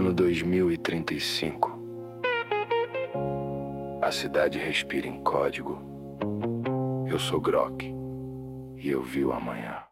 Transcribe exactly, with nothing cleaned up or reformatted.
Ano dois mil e trinta e cinco. A cidade respira em código. Eu sou Grok e eu vi o amanhã.